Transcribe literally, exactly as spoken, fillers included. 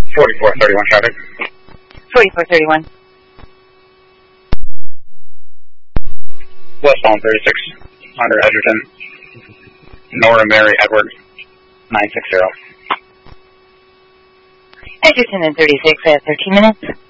forty-four thirty-one traffic. forty-four thirty-one. Westbound thirty-six under Edgerton. Nora Mary Edward nine six zero. Edgerton and thirty-six at thirteen minutes.